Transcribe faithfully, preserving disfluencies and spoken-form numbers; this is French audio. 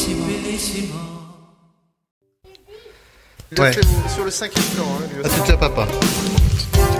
Ouais. Sur le cinquième plan, hein, lui. À tout à papa.